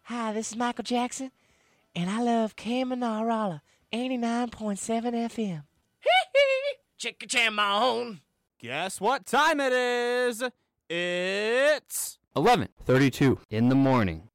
Hi, this is Michael Jackson, and I love Kamanarala, 89.7 FM. Chicka Chamon. Guess what time it is? It's 11:32 in the morning.